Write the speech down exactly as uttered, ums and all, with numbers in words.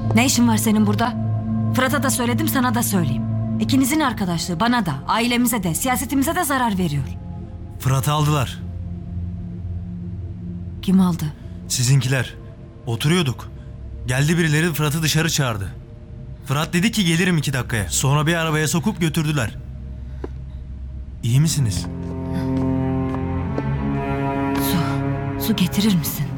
Ne işin var senin burada? Fırat'a da söyledim, sana da söyleyeyim. İkinizin arkadaşlığı bana da, ailemize de, siyasetimize de zarar veriyor. Fırat'ı aldılar. Kim aldı? Sizinkiler. Oturuyorduk. Geldi birileri, Fırat'ı dışarı çağırdı. Fırat dedi ki gelirim iki dakikaya. Sonra bir arabaya sokup götürdüler. İyi misiniz? Su, su getirir misin?